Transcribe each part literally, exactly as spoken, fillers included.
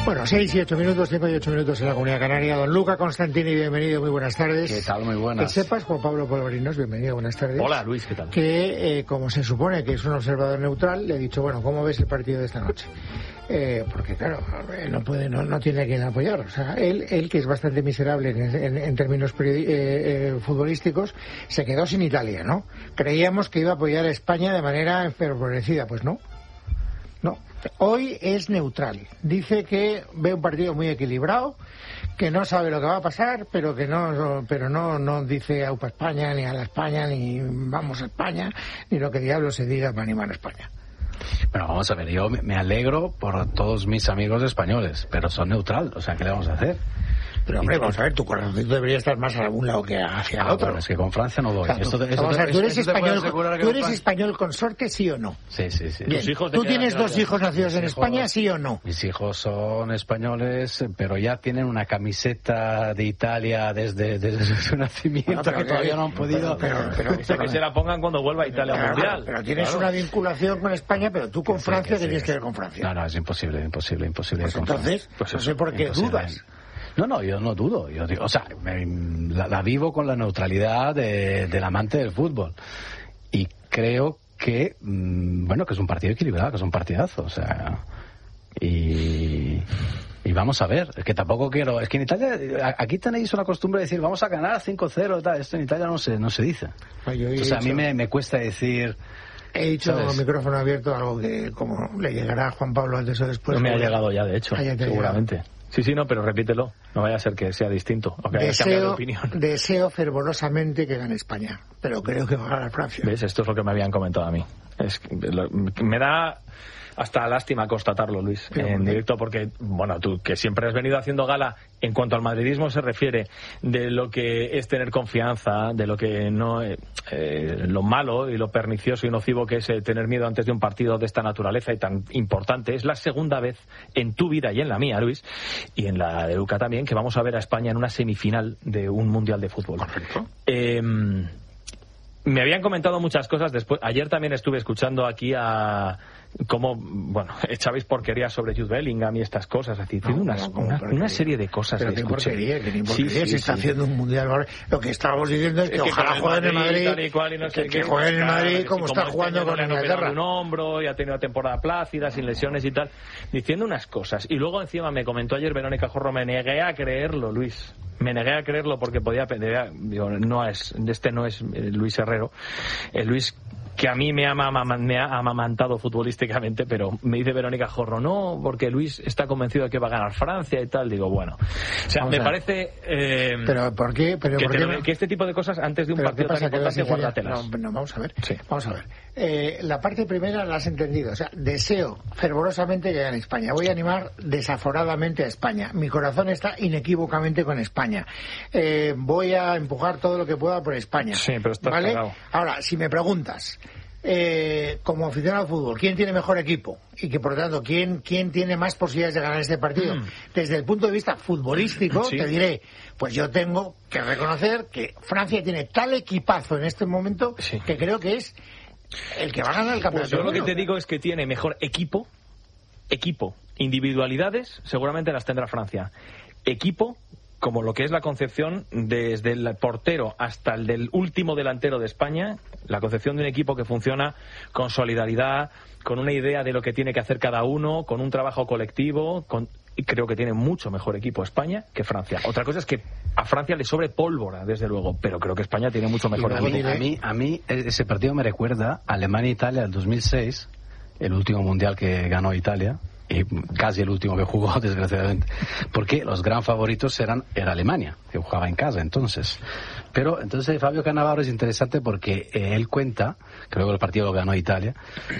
Bueno, seis y ocho minutos, cinco y ocho minutos en la Comunidad Canaria. Don Luca Constantini, bienvenido, muy buenas tardes. ¿Qué tal? Muy buenas. Que sepas, Juan Pablo Polvorinos, bienvenido, buenas tardes. Hola, Luis, ¿qué tal? Que, eh, como se supone que es un observador neutral, le he dicho, bueno, ¿cómo ves el partido de esta noche? Eh, porque, claro, él no puede, no, no tiene a quien apoyar. O sea, él, él que es bastante miserable en, en, en términos periodi- eh, eh, futbolísticos, se quedó sin Italia, ¿no? Creíamos que iba a apoyar a España de manera enfervorecida, pues no. No, hoy es neutral. Dice que ve un partido muy equilibrado, que no sabe lo que va a pasar, pero que no, pero no, no dice aupa España, ni a la España, ni vamos a España, ni lo que diablo se diga para animar a España. Bueno, vamos a ver, yo me alegro por todos mis amigos españoles, pero son neutral, o sea, ¿qué le vamos a hacer? Pero hombre, vamos a ver, tu corazón debería estar más a algún lado que hacia el ah, otro. Bueno, es que con Francia no voy. Claro, esto, esto, vamos a ver, ¿tú eres, esto español, ¿tú eres Fran... español consorte, sí o no? Sí, sí, sí. Bien. Hijos ¿Tú tienes dos hijos nacidos en hijos, España, sí o no? Mis hijos son españoles, pero ya tienen una camiseta de Italia desde, desde su nacimiento, bueno, que todavía no han podido... Pero, pero, pero, o sea, que se la pongan cuando vuelva a Italia al Mundial. Pero tienes claro. una vinculación con España, pero tú con que Francia, sí, que ¿qué tienes sí. que ver con Francia? No, no, es imposible, imposible, imposible. Pues entonces, pues no sé por qué imposible. dudas. No, no, yo no dudo. Yo digo, o sea, me, la, la vivo con la neutralidad de, del amante del fútbol. Y creo que, mmm, bueno, que es un partido equilibrado, que es un partidazo, o sea... Y... Y vamos a ver, es que tampoco quiero... Es que en Italia, aquí tenéis una costumbre de decir, vamos a ganar cinco cero, tal. Esto en Italia no se, no se dice. Ay, yo he o sea, dicho, a mí me, me cuesta decir... He dicho ¿sabes? con micrófono abierto algo que, como le llegará a Juan Pablo antes o después... No me ha porque... llegado ya, de hecho, ah, ya seguramente. Llegado. Sí, sí, no, pero repítelo. No vaya a ser que sea distinto o que hayas cambiado de Deseo, opinión. deseo fervorosamente que gane España, pero creo que va a ganar Francia. ¿Ves? Esto es lo que me habían comentado a mí. Es que lo, me da hasta lástima constatarlo, Luis, Pero, en ¿por directo, porque, bueno, tú que siempre has venido haciendo gala en cuanto al madridismo se refiere, de lo que es tener confianza, de lo que no, eh, eh, lo malo y lo pernicioso y nocivo que es eh, tener miedo antes de un partido de esta naturaleza y tan importante. Es la segunda vez en tu vida y en la mía, Luis, y en la de Luca también, que vamos a ver a España en una semifinal de un mundial de fútbol. Correcto. Eh, me habían comentado muchas cosas después. Ayer también estuve escuchando aquí a cómo, bueno, echabais porquerías sobre Jude Bellingham y estas cosas, así, no, unas, no, una, una serie de cosas. Pero que qué escuché. porquería, que ni porquería, sí, sí, se está sí. haciendo un mundial. Lo que estábamos diciendo es que, Es que ojalá jueguen en Madrid, tal y cual, y no sé que, qué, que jueguen en claro, Madrid que como si está este jugando año con le han operado Inglaterra. un hombro y ha tenido temporada plácida, sin lesiones y tal, diciendo unas cosas. Y luego encima me comentó ayer Verónica Jorro, me negué a creerlo, Luis. Me negué a creerlo porque podía... Digo, no es, este no es Luis Herrero. El Luis que a mí me ha, me ha amamantado futbolísticamente, pero me dice Verónica Jorro, no, porque Luis está convencido de que va a ganar Francia y tal. Digo, bueno. O sea, Vamos me a parece... Eh, pero ¿por qué? Pero que, ¿por qué te, no? que este tipo de cosas antes de un ¿Pero partido qué pasa, tan importante, que guárdatelas. No, no, vamos a ver. Sí. Vamos a ver. Eh, la parte primera la has entendido. O sea, deseo fervorosamente que gane España. Voy a animar desaforadamente a España. Mi corazón está inequívocamente con España. Eh, voy a empujar todo lo que pueda por España. Sí, pero estás ¿vale? cagado. Ahora, si me preguntas... Eh, como aficionado al fútbol, ¿quién tiene mejor equipo? Y que por lo tanto, ¿quién, quién tiene más posibilidades de ganar este partido? Mm. Desde el punto de vista futbolístico, sí. Te diré, pues yo tengo que reconocer que Francia tiene tal equipazo en este momento sí. que creo que es el que va a ganar el campeonato. Pues yo lo que te digo es que tiene mejor equipo, equipo, individualidades, seguramente las tendrá Francia. Equipo, como lo que es la concepción desde el portero hasta el del último delantero de España, la concepción de un equipo que funciona con solidaridad, con una idea de lo que tiene que hacer cada uno, con un trabajo colectivo, con... y creo que tiene mucho mejor equipo España que Francia. Otra cosa es que a Francia le sobre pólvora, desde luego, pero creo que España tiene mucho mejor a equipo. Mí, a, mí, a mí ese partido me recuerda a Alemania-Italia del dos mil seis, el último mundial que ganó Italia, y casi el último que jugó, desgraciadamente, porque los gran favoritos eran era Alemania, que jugaba en casa entonces. Pero entonces Fabio Cannavaro es interesante porque eh, él cuenta, creo que el partido lo ganó Italia,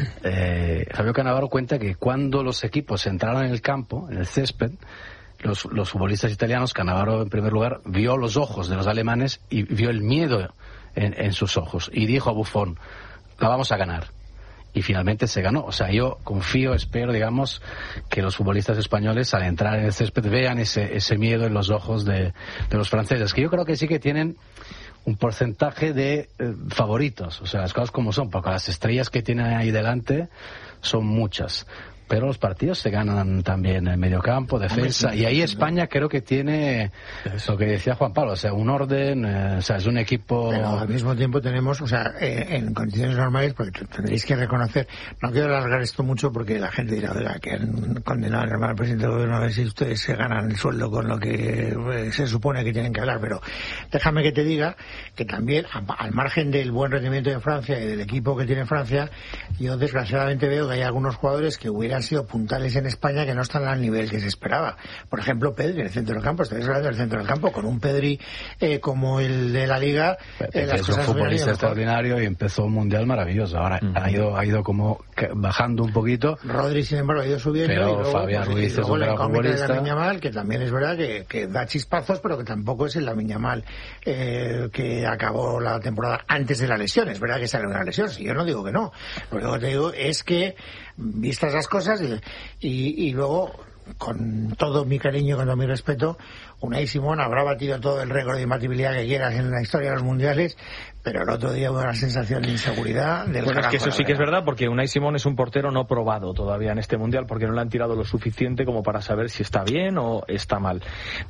eh, Fabio Cannavaro cuenta que cuando los equipos entraron en el campo, en el césped, los, los futbolistas italianos, Cannavaro en primer lugar, vio los ojos de los alemanes y vio el miedo en, en sus ojos, y dijo a Buffon, la vamos a ganar. Y finalmente se ganó. O sea, yo confío, espero, digamos, que los futbolistas españoles al entrar en el césped vean ese, ese miedo en los ojos de, de los franceses, que yo creo que sí que tienen un porcentaje de eh, favoritos. O sea, las cosas como son, porque las estrellas que tienen ahí delante son muchas. pero los partidos se ganan también en mediocampo, defensa, y ahí España creo que tiene lo que decía Juan Pablo, o sea, un orden, eh, o sea, es un equipo... Pero al mismo tiempo tenemos, o sea, eh, en condiciones normales, porque tendréis que reconocer, no quiero alargar esto mucho porque la gente dirá, oiga, que han condenado al presidente del gobierno a ver si ustedes se ganan el sueldo con lo que eh, se supone que tienen que hablar, pero déjame que te diga que también, al margen del buen rendimiento de Francia y del equipo que tiene Francia, yo desgraciadamente veo que hay algunos jugadores que hubieran sido puntales en España que no están al nivel que se esperaba. Por ejemplo, Pedri en el centro del campo, estoy hablando del centro del campo, con un Pedri eh, como el de la Liga, eh, las es cosas un futbolista extraordinario y empezó un mundial maravilloso. Ahora uh-huh. ha ido ha ido como bajando un poquito. Rodri, sin embargo, ha ido subiendo. Pero y luego, Fabián pues, Ruiz y luego es un gran futbolista. De Lamine Yamal, que también es verdad que, que da chispazos, pero que tampoco es el Lamine Yamal eh, que acabó la temporada antes de la lesión. Es verdad que sale una lesión, si yo no digo que no. Lo único que te digo es que, vistas las cosas, y, y, y luego, con todo mi cariño, con todo mi respeto, Unai Simón habrá batido todo el récord de imbatibilidad que quieras en la historia de los mundiales, pero el otro día hubo una sensación de inseguridad del Bueno, es que eso sí que es verdad. verdad, porque Unai Simón es un portero no probado todavía en este mundial, porque no le han tirado lo suficiente como para saber si está bien o está mal.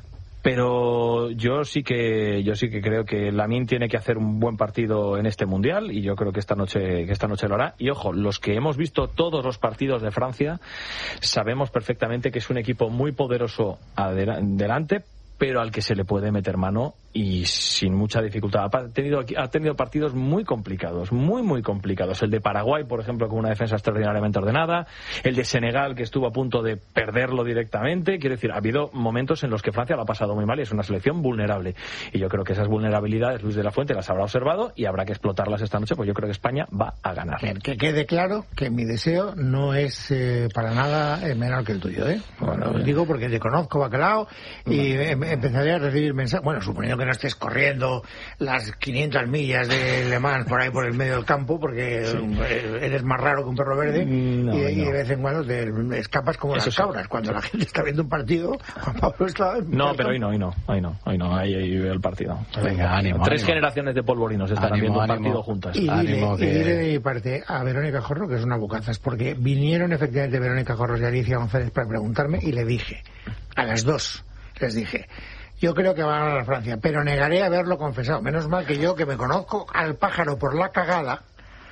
Pero yo sí que yo sí que creo que Lamine tiene que hacer un buen partido en este mundial, y yo creo que esta noche que esta noche lo hará. Y ojo, los que hemos visto todos los partidos de Francia sabemos perfectamente que es un equipo muy poderoso adelante, pero al que se le puede meter mano y sin mucha dificultad. Ha tenido, ha tenido partidos muy complicados, muy, muy complicados. El de Paraguay, por ejemplo, con una defensa extraordinariamente ordenada. El de Senegal, que estuvo a punto de perderlo directamente. Quiero decir, ha habido momentos en los que Francia lo ha pasado muy mal y es una selección vulnerable. Y yo creo que esas vulnerabilidades Luis de la Fuente las habrá observado y habrá que explotarlas esta noche, pues yo creo que España va a ganar. Bien, que quede claro que mi deseo no es eh, para nada eh, menor que el tuyo, ¿eh? Bueno, lo digo porque te conozco, Bacalao, y bueno. eh, empezaré a recibir mensajes. Bueno, suponiendo que no estés corriendo las quinientas millas de Le Mans por ahí por el medio del campo, porque sí. eres más raro que un perro verde, no, y, no. y de vez en cuando te escapas como Eso las sí. cabras. Cuando la gente está viendo un partido, Juan Pablo está... No, pero hoy no, hoy no, hoy no, hoy no, ahí, ahí veo el partido. Venga, ánimo. Tres ánimo. generaciones de polvorinos estarán ánimo, viendo un ánimo. partido juntas. Y dile, ánimo que... y dile de mi parte a Verónica Jorro que es una bocazas, porque vinieron efectivamente Verónica Jorro y Alicia González para preguntarme, y le dije, a las dos, les dije... Yo creo que va a ganar Francia, pero negaré haberlo confesado. Menos mal que yo, que me conozco al pájaro por la cagada,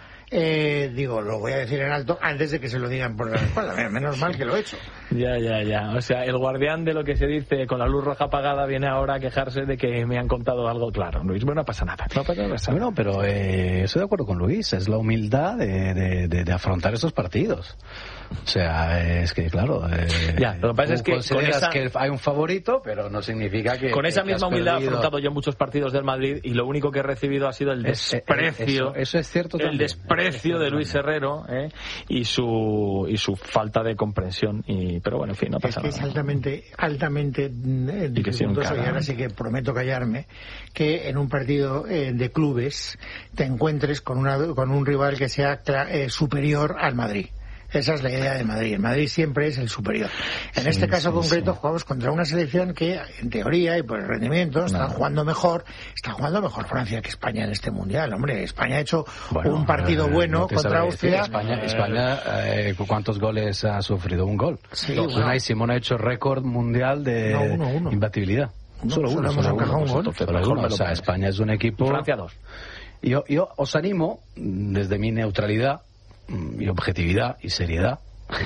eh, digo, lo voy a decir en alto antes de que se lo digan por la espalda. Menos mal que lo he hecho. Ya, ya, ya. O sea, el guardián de lo que se dice con la luz roja apagada viene ahora a quejarse de que me han contado algo claro. Luis, bueno, no pasa nada. No pasa nada. Bueno, pero eh, estoy de acuerdo con Luis. Es la humildad de, de, de, de afrontar esos partidos. O sea, es que, claro... Eh, ya, lo que pasa es que consideras con esa... que hay un favorito, pero no significa que... Con esa que misma humildad perdido. he afrontado yo muchos partidos del Madrid y lo único que he recibido ha sido el desprecio... Es, eso, eso es cierto también. El desprecio de Luis Herrero eh, y su y su falta de comprensión. Y, pero bueno, en fin, no pasa es que nada. Es altamente, altamente eh, dificultoso, y ahora sí que prometo callarme, que en un partido eh, de clubes te encuentres con, una, con un rival que sea eh, superior al Madrid. Esa es la idea de Madrid. El Madrid siempre es el superior. En sí, este caso sí, concreto sí. jugamos contra una selección que, en teoría y por el rendimiento, está no. jugando mejor. Está jugando mejor Francia que España en este mundial. Hombre, España ha hecho bueno, un partido eh, bueno no contra Austria. España, España eh, ¿cuántos goles ha sufrido? Un gol. Sí, Unai bueno. Simón ha hecho récord mundial de no, uno, uno. imbatibilidad. No, solo uno, solo solo uno, uno, un gol. Solo uno. O sea, España es un equipo... Francia dos. Yo, yo os animo, desde mi neutralidad y objetividad y seriedad,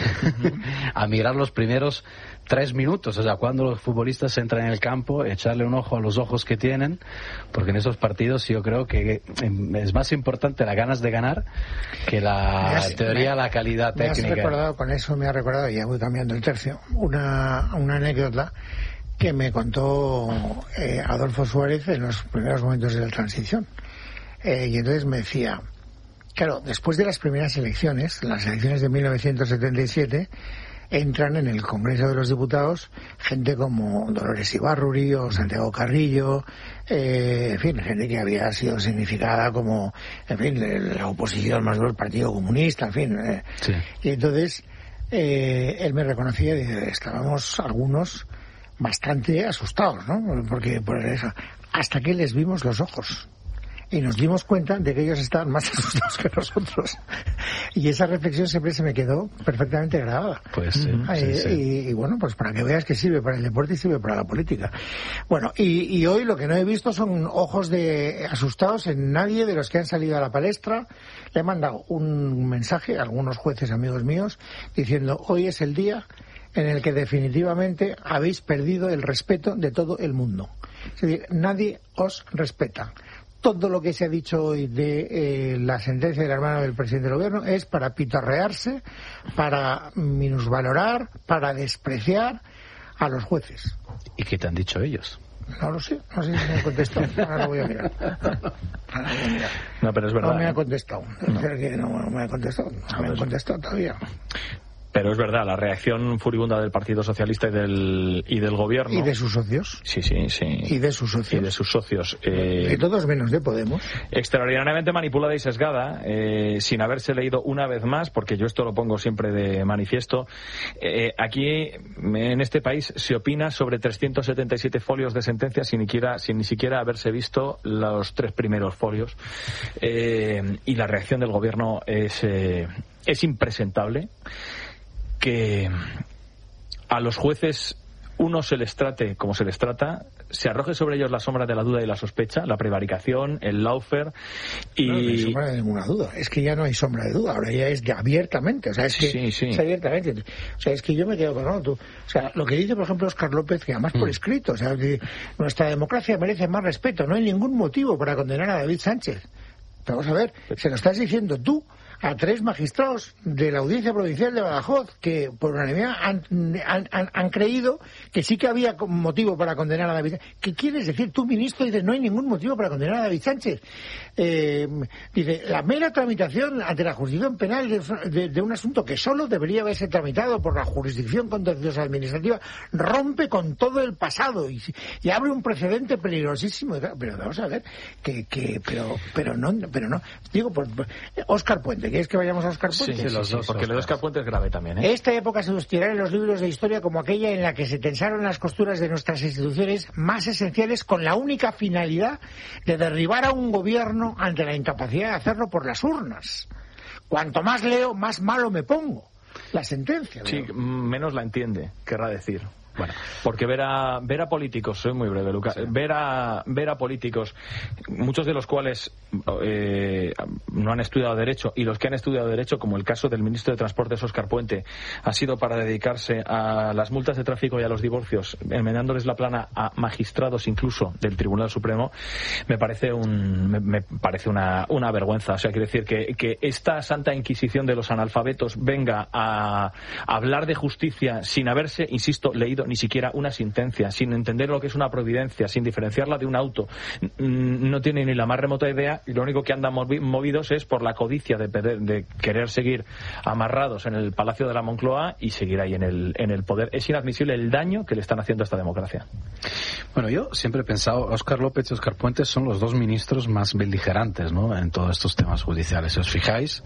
a mirar los primeros tres minutos, o sea, cuando los futbolistas entran en el campo, echarle un ojo a los ojos que tienen, porque en esos partidos yo creo que es más importante las ganas de ganar que la has, teoría, me, la calidad me técnica. Me has recordado, con eso me ha recordado, y ya voy cambiando el tercio, una, una anécdota que me contó eh, Adolfo Suárez en los primeros momentos de la transición. Eh, y entonces me decía... Claro, después de las primeras elecciones, las elecciones de mil novecientos setenta y siete, entran en el Congreso de los Diputados gente como Dolores Ibarruri o Santiago Carrillo, eh, en fin, gente que había sido significada como, en fin, la oposición más del Partido Comunista, en fin. Eh. Sí. Y entonces eh, él me reconocía y dice, estábamos algunos bastante asustados, ¿no? Porque por eso, hasta que les vimos los ojos. Y nos dimos cuenta de que ellos estaban más asustados que nosotros. Y esa reflexión siempre se me quedó perfectamente grabada. Pues sí, eh, sí, sí. Y, y bueno, pues para que veas que sirve para el deporte y sirve para la política. Bueno, y, y hoy lo que no he visto son ojos de asustados en nadie de los que han salido a la palestra. Le he mandado un mensaje a algunos jueces amigos míos diciendo: hoy es el día en el que definitivamente habéis perdido el respeto de todo el mundo. Es decir, nadie os respeta. Todo lo que se ha dicho hoy de eh, la sentencia del hermano del presidente del gobierno es para pitorrearse, para minusvalorar, para despreciar a los jueces. ¿Y qué te han dicho ellos? No lo sé, no sé si me han contestado. Ahora lo voy a mirar. Ahora lo voy a mirar. No, pero es verdad. No me ¿eh? ha contestado. No, no, no me ha contestado. No me han contestado todavía. Pero es verdad, la reacción furibunda del Partido Socialista y del y del Gobierno. Y de sus socios. Sí, sí, sí. Y de sus socios. Y de sus socios. Eh, de todos menos de Podemos. Extraordinariamente manipulada y sesgada, eh, sin haberse leído una vez más, porque yo esto lo pongo siempre de manifiesto. Eh, aquí, en este país, se opina sobre trescientos setenta y siete folios de sentencia sin ni siquiera, sin ni siquiera haberse visto los tres primeros folios. Eh, y la reacción del Gobierno es, eh, es impresentable. Que a los jueces uno se les trate como se les trata, se arroje sobre ellos la sombra de la duda y la sospecha, la prevaricación, el lawfare y... No, no hay sombra de ninguna duda, es que ya no hay sombra de duda, ahora ya es de abiertamente, o sea, es que sí, sí. es abiertamente, o sea, es que yo me quedo con no, tú, o sea, lo que dice por ejemplo Óscar López, que además por escrito, o sea, que nuestra democracia merece más respeto, no hay ningún motivo para condenar a David Sánchez. Vamos a ver, se lo estás diciendo tú a tres magistrados de la Audiencia Provincial de Badajoz que por unanimidad han, han, han, han creído que sí que había motivo para condenar a David Sánchez. ¿Qué quieres decir? Tú, ministro, dices no hay ningún motivo para condenar a David Sánchez. Eh, dice, la mera tramitación ante la jurisdicción penal de, de, de un asunto que solo debería haberse tramitado por la jurisdicción contenciosa administrativa rompe con todo el pasado y, y abre un precedente peligrosísimo. Pero vamos a ver, que, que pero pero no, pero no. Digo, por, por Óscar Puente, ¿quieres que vayamos a Óscar Puente? Sí, sí, los dos, porque lo de Óscar Puente es grave también, ¿eh? Esta época se sustituirá en los libros de historia como aquella en la que se tensaron las costuras de nuestras instituciones más esenciales con la única finalidad de derribar a un gobierno ante la incapacidad de hacerlo por las urnas. Cuanto más leo, más malo me pongo. La sentencia. Sí, menos la entiende, querrá decir. Bueno, porque ver a ver a políticos, soy muy breve, Lucas, sí. ver a ver a políticos, muchos de los cuales eh, no han estudiado Derecho, y los que han estudiado Derecho, como el caso del ministro de Transportes, Óscar Puente, ha sido para dedicarse a las multas de tráfico y a los divorcios, enmendándoles la plana a magistrados incluso del Tribunal Supremo, me parece un me, me parece una, una vergüenza. O sea, quiere decir que, que esta Santa Inquisición de los analfabetos venga a, a hablar de justicia sin haberse, insisto, leído ni siquiera una sentencia, sin entender lo que es una providencia, sin diferenciarla de un auto, no tiene ni la más remota idea, y lo único que andan movidos es por la codicia de, de querer seguir amarrados en el Palacio de la Moncloa y seguir ahí en el, en el poder. Es inadmisible el daño que le están haciendo a esta democracia. Bueno, yo siempre he pensado, Óscar López y Óscar Puente son los dos ministros más beligerantes, ¿no?, en todos estos temas judiciales. Si os fijáis,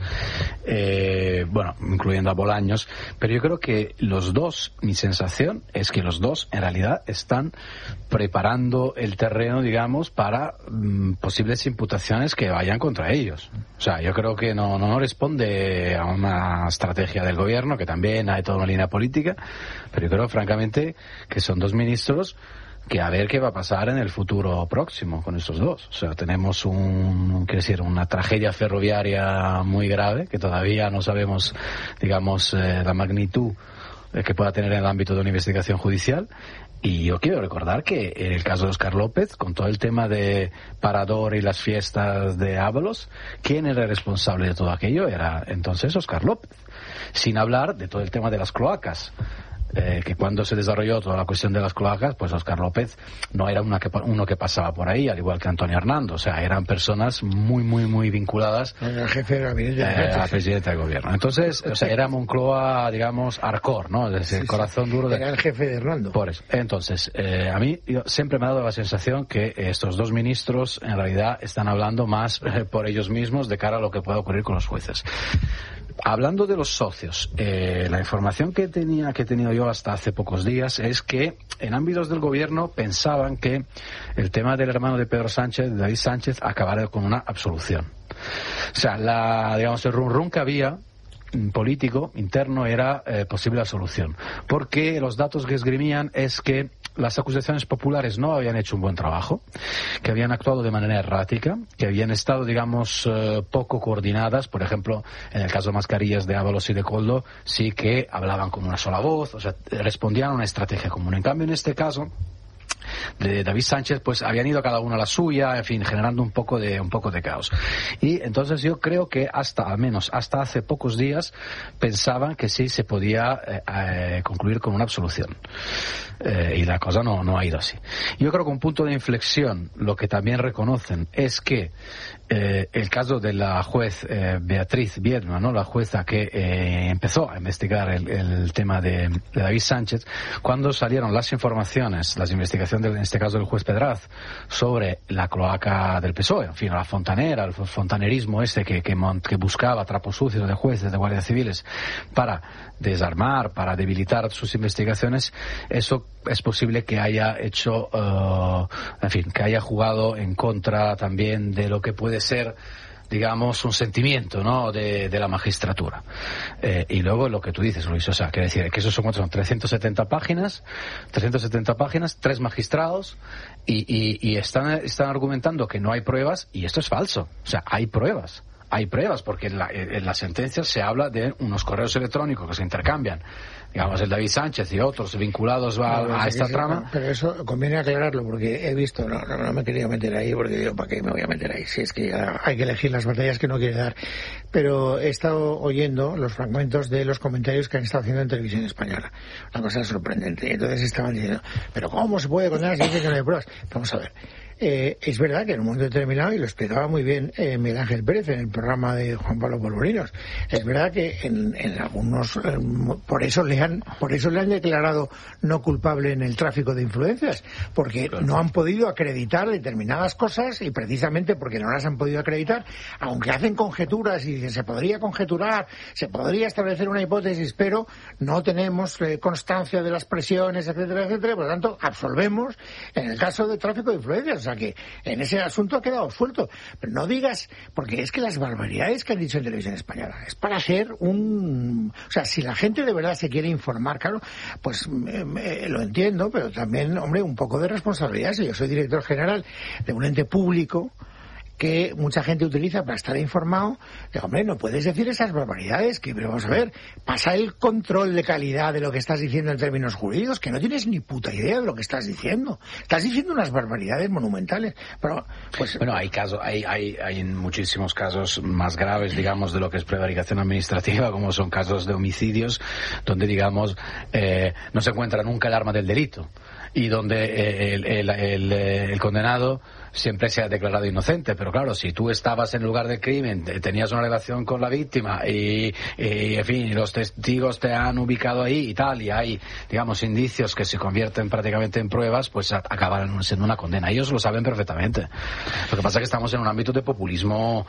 eh, bueno, incluyendo a Bolaños, pero yo creo que los dos, mi sensación es que los dos en realidad están preparando el terreno, digamos, para mm, posibles imputaciones que vayan contra ellos. O sea, yo creo que no, no responde a una estrategia del gobierno, que también hay toda una línea política, pero yo creo francamente que son dos ministros que a ver qué va a pasar en el futuro próximo con estos dos. O sea, tenemos un, quiero decir, una tragedia ferroviaria muy grave, que todavía no sabemos, digamos, eh, la magnitud que pueda tener en el ámbito de una investigación judicial. Y yo quiero recordar que en el caso de Óscar López, con todo el tema de Parador y las fiestas de Ábalos, ¿quién era el responsable de todo aquello? Era entonces Óscar López. Sin hablar de todo el tema de las cloacas. Eh, que cuando se desarrolló toda la cuestión de las cloacas, pues Óscar López no era una que, uno que pasaba por ahí, al igual que Antonio Hernando. O sea, eran personas muy, muy, muy vinculadas al jefe de gabinete, eh, al presidente del gobierno. Entonces, o sea, era Moncloa, digamos, hardcore, ¿no? Es decir, sí, corazón duro de... Era el jefe de Hernando. Por eso. Entonces, eh, a mí yo, siempre me ha dado la sensación que estos dos ministros, en realidad, están hablando más eh, por ellos mismos de cara a lo que pueda ocurrir con los jueces. Hablando de los socios, eh, la información que tenía que he tenido yo hasta hace pocos días es que en ámbitos del gobierno pensaban que el tema del hermano de Pedro Sánchez, de David Sánchez, acabará con una absolución. O sea, la, digamos, el rum rum que había político interno era eh, posible la solución, porque los datos que esgrimían es que las acusaciones populares no habían hecho un buen trabajo, que habían actuado de manera errática, que habían estado, digamos, eh, poco coordinadas. Por ejemplo, en el caso de Mascarillas, de Ábalos y de Koldo, sí que hablaban con una sola voz, o sea, respondían a una estrategia común. En cambio, en este caso de David Sánchez, pues habían ido cada uno a la suya, en fin, generando un poco de un poco de caos. Y entonces yo creo que hasta, al menos hasta hace pocos días, pensaban que sí se podía eh, eh, concluir con una absolución. Eh, y la cosa no, no ha ido así. Yo creo que un punto de inflexión, lo que también reconocen, es que eh, el caso de la juez eh, Beatriz Viedma, ¿no?, la jueza que eh, empezó a investigar el, el tema de, de David Sánchez, cuando salieron las informaciones, las investigaciones del, en este caso del juez Pedraz, sobre la cloaca del P S O E, en fin, la fontanera, el fontanerismo ese que, que, que buscaba trapos sucios de jueces, de guardias civiles, para desarmar, para debilitar sus investigaciones, eso es posible que haya hecho, uh, en fin, que haya jugado en contra también de lo que puede ser, digamos, un sentimiento, ¿no?, de, de la magistratura. Eh, y luego lo que tú dices, Luis, o sea, quiere decir que esos son, son trescientas setenta páginas, trescientas setenta páginas, tres magistrados, y, y, y están, están argumentando que no hay pruebas, y esto es falso. O sea, hay pruebas. Hay pruebas, porque en la, en la sentencia se habla de unos correos electrónicos que se intercambian, digamos, el David Sánchez y otros vinculados a, no, a esta trama. No, pero eso conviene aclararlo, porque he visto, no, no, no me quería meter ahí, porque digo, ¿para qué me voy a meter ahí? Si es que hay que elegir las batallas que no quiere dar. Pero he estado oyendo los fragmentos de los comentarios que han estado haciendo en televisión española. Una cosa sorprendente. Entonces estaban diciendo, ¿pero cómo se puede condenar si dice que no hay pruebas? Vamos a ver. Eh, es verdad que en un momento determinado, y lo explicaba muy bien eh, Miguel Ángel Pérez en el programa de Juan Pablo Polvorinos, es verdad que en, en algunos, eh, por eso le han, por eso le han declarado no culpable en el tráfico de influencias, porque claro, no han podido acreditar determinadas cosas, y precisamente porque no las han podido acreditar, aunque hacen conjeturas y dicen se podría conjeturar, se podría establecer una hipótesis, pero no tenemos eh, constancia de las presiones, etcétera, etcétera, por lo tanto absolvemos en el caso de tráfico de influencias. O sea que en ese asunto ha quedado suelto. Pero no digas, porque es que las barbaridades que han dicho en televisión española es para hacer un... O sea, si la gente de verdad se quiere informar, claro, pues eh, eh, lo entiendo, pero también, hombre, un poco de responsabilidad. Si yo soy director general de un ente público que mucha gente utiliza para estar informado, digo, hombre, no puedes decir esas barbaridades, que, pero vamos a ver, pasa el control de calidad de lo que estás diciendo en términos jurídicos, que no tienes ni puta idea de lo que estás diciendo. Estás diciendo unas barbaridades monumentales. Pero, pues... Bueno, hay casos, hay, hay, hay en muchísimos casos más graves, digamos, de lo que es prevaricación administrativa, como son casos de homicidios, donde, digamos, eh, no se encuentra nunca el arma del delito, y donde eh, el, el, el, el condenado siempre se ha declarado inocente, pero claro, si tú estabas en el lugar del crimen, tenías una relación con la víctima y, y en fin, los testigos te han ubicado ahí y tal, y hay, digamos, indicios que se convierten prácticamente en pruebas, pues acabarán siendo una condena. Ellos lo saben perfectamente. Lo que pasa es que estamos en un ámbito de populismo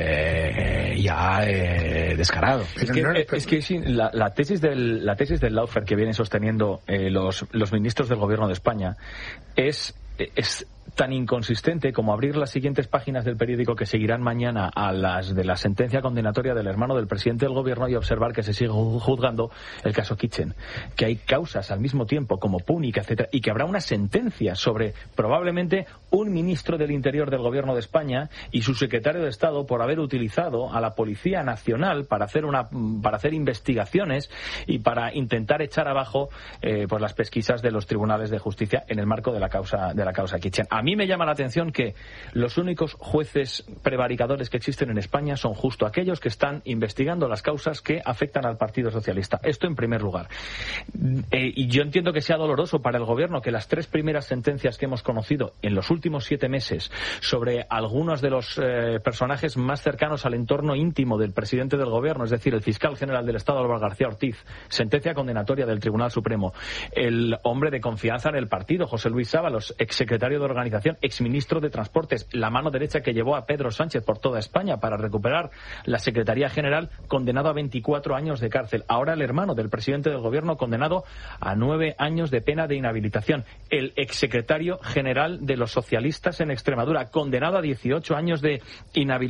eh, ya eh, descarado. Es que, es que sí, la, la tesis del la tesis del Lawfare que vienen sosteniendo eh, los los ministros del Gobierno de España es es tan inconsistente como abrir las siguientes páginas del periódico que seguirán mañana a las de la sentencia condenatoria del hermano del presidente del gobierno y observar que se sigue juzgando el caso Kitchen, que hay causas al mismo tiempo como Púnica, etcétera, y que habrá una sentencia sobre probablemente un ministro del Interior del gobierno de España y su secretario de Estado por haber utilizado a la Policía Nacional para hacer una para hacer investigaciones y para intentar echar abajo eh, pues las pesquisas de los tribunales de justicia en el marco de la causa de la causa Kitchen. A mí me llama la atención que los únicos jueces prevaricadores que existen en España son justo aquellos que están investigando las causas que afectan al Partido Socialista. Esto en primer lugar. Eh, y yo entiendo que sea doloroso para el gobierno que las tres primeras sentencias que hemos conocido en los últimos siete meses sobre algunos de los eh, personajes más cercanos al entorno íntimo del presidente del gobierno, es decir, el fiscal general del Estado, Álvaro García Ortiz, sentencia condenatoria del Tribunal Supremo, el hombre de confianza en el partido, José Luis Ábalos, exsecretario de Organización, exministro de Transportes, la mano derecha que llevó a Pedro Sánchez por toda España para recuperar la Secretaría General, condenado a veinticuatro años de cárcel. Ahora el hermano del presidente del gobierno condenado a nueve años de pena de inhabilitación. El exsecretario general de los socialistas en Extremadura condenado a dieciocho años de inhabilitación.